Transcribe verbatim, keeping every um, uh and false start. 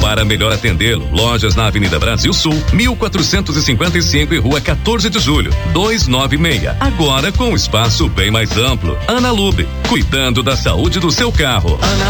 para melhor atendê-lo, lojas na Avenida Brasil Sul, mil quatrocentos e cinquenta e cinco e Rua quatorze de Julho, duzentos e noventa e seis. Agora com um espaço bem mais amplo. Ana Lube, cuidando da saúde do seu carro. Ana